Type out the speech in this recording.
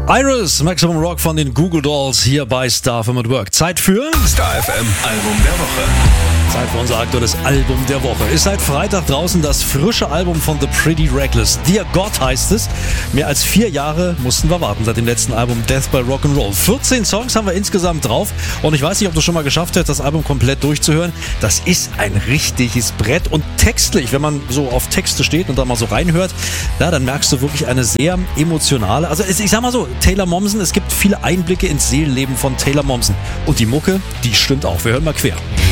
Iris, Maximum Rock von den Google Dolls hier bei Star FM at Work. Zeit für Star FM Album der Woche. Zeit für unser aktuelles Album der Woche. Ist seit Freitag draußen das frische Album von The Pretty Reckless. Dear God heißt es. Mehr als 4 Jahre mussten wir warten seit dem letzten Album Death by Rock'n'Roll. 14 Songs haben wir insgesamt drauf. Und ich weiß nicht, ob du schon mal geschafft hast, das Album komplett durchzuhören. Das ist ein richtiges Brett. Und textlich, wenn man so auf Texte steht und da mal so reinhört, ja, dann merkst du wirklich eine sehr emotionale, also ich sag mal so, Taylor Momsen, es gibt viele Einblicke ins Seelenleben von Taylor Momsen. Und die Mucke, die stimmt auch. Wir hören mal quer.